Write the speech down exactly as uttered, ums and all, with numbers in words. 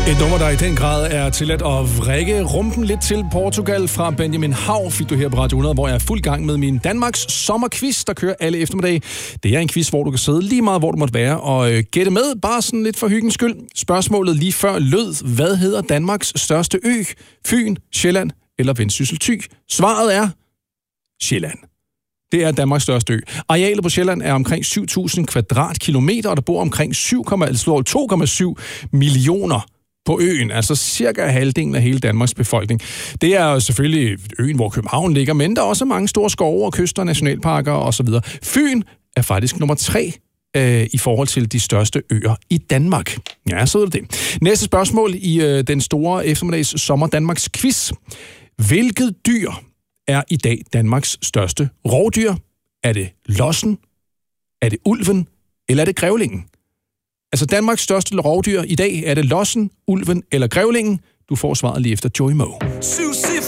Et nummer, der i den grad er tilladt at vrikke rumpen lidt til Portugal fra Benjamin Hav, fik du her på Radio hundrede, hvor jeg er fuld gang med min Danmarks sommerquiz, der kører alle eftermiddage. Det er en quiz, hvor du kan sidde lige meget, hvor du måtte være, og øh, gætte med, bare sådan lidt for hyggens skyld. Spørgsmålet lige før lød, hvad hedder Danmarks største ø? Fyn, Sjælland eller Vendsyssel Thy? Svaret er Sjælland. Det er Danmarks største ø. Arealet på Sjælland er omkring syv tusind kvadratkilometer, og der bor omkring to komma syv millioner på øen, altså cirka halvdelen af hele Danmarks befolkning. Det er selvfølgelig øen, hvor København ligger, men der er også mange store skove og kyster, nationalparker osv. Fyn er faktisk nummer tre øh, i forhold til de største øer i Danmark. Ja, så er det det. Næste spørgsmål i øh, den store eftermiddags sommer Danmarks quiz. Hvilket dyr er i dag Danmarks største rovdyr? Er det lossen? Er det ulven? Eller er det grævlingen? Altså Danmarks største rovdyr i dag, er det lossen, ulven eller grævlingen? Du får svaret lige efter Joey Moe.